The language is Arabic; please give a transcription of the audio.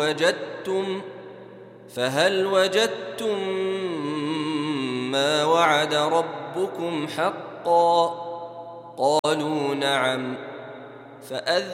فهل وجدتم ما وعد ربكم حقا؟ قالوا نعم.